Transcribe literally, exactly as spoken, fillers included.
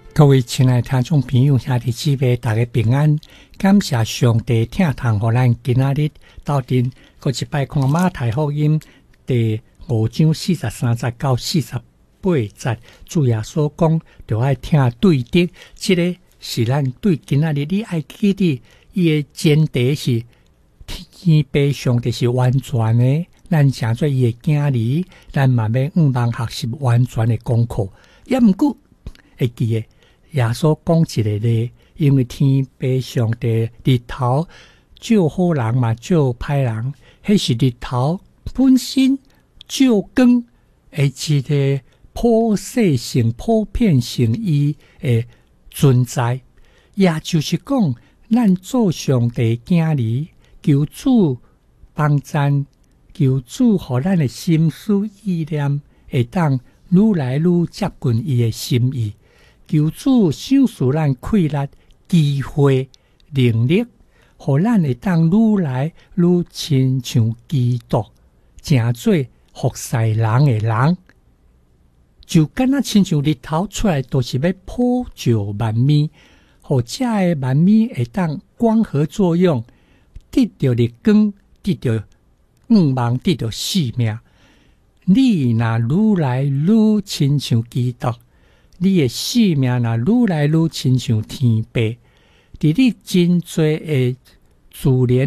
各位亲爱的听众朋友、兄弟姊妹，大家平安！感谢上帝听堂，互咱今仔日斗阵，搁一摆看马太福音第五章四十三节到四十八节，主耶稣讲，就爱听对的。这个是咱对今仔日你爱记得，伊的前提是天父上帝是完全的，咱成做伊的囝儿，咱嘛要五万学习完全的功课。也毋过会记的。耶稣讲一个咧，因为天父上帝日头照好人嘛，照歹人，迄是日头本身照光的一个普世性、普遍性伊的存在，也就是讲，咱做上帝囝儿，求主帮赞，求主互咱的心思意念会当愈来愈接近伊的心意。求主赏赐咱快乐、机会、能力，互咱会当愈来愈亲像基督，成做服侍人的人。就敢若亲像日头出来，都是要普照万物，互遮的万物会当光合作用，得到日光，得到五芒，得到生命。你若愈来愈亲像基督，你的生命若愈来愈亲像天父，伫你真侪的自然